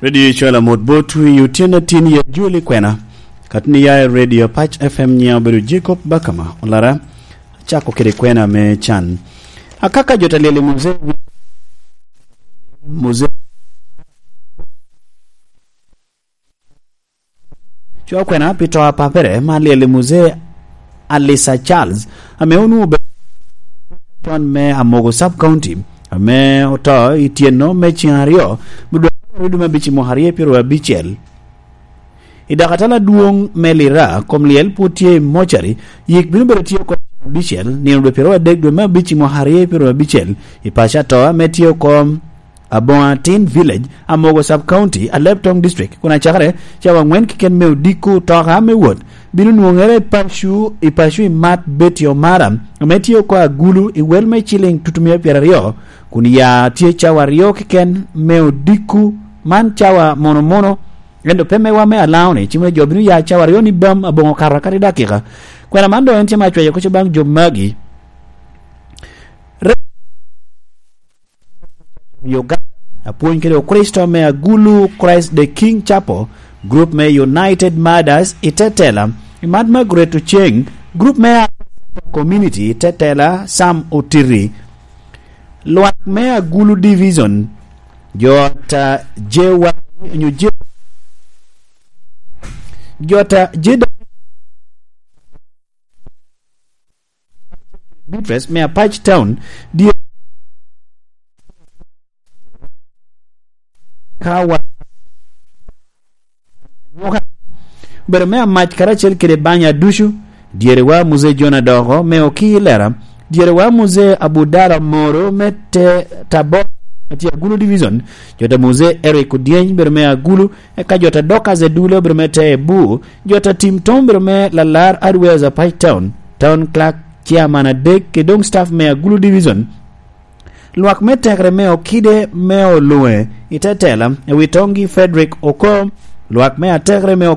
Radio Chola Modbotu yutiana tini ya Julie Kwena. Katni ya Radio Patch FM Nyaberu Jacob Bakama. Olara chako kiri Kwena me chan. Akaka jota lele muze Chua Kwena pito hapa pere malele muze Alisa Charles ameonu me amogo sub county me ota itieno me chinhario mudu mabichi moharie pero abichel idakatala duong melira komliel putie mochari yik binu beretio ko bichel ni ndo pero adek do mabichi moharie pero abichel ipasha toa metio kom Aboatin village amogo sub county a Leptong district kuna chakare chawa ngwen kiken me diku toka me wot binu nuongere ipashu mat betio maram metio ko agulu iwel me chilling tutumia pirario kuni ya tie chawa rio kiken me diku man chawa mono endo peme wa me alaone chime jobinu ya chawa rio ni bam abongo karakari dakika kwena mando ente machwa yako chabang jomagi Yoga appoint kele Kristo me agulu Christ the King Chapel group me United Mothers itetela imadma great cheng group me community itetela Sam Otiri Luak me agulu division jota jewa nyuje jota jeda Beatrice me a Patch Town di kawa bere me match karachel kede banya dushu dierewa muze Jona Dogo me okilera dierewa muze Abudala Moro mete tabo ati agulu division jota muze Eric Dieng bere me agulu ka jota doka ze dulo bere mete bu jota team tom bere me lalar adweza Patch town clerk chairman adek kedong staff me agulu division Luak metegre meo kide meo lue itetela ewitongi Frederick Oko Luak me ategre meo